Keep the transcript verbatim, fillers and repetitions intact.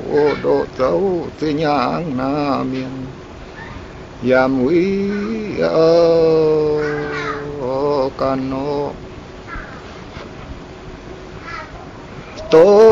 độ dấu tư nhang na miền yam uy o cano to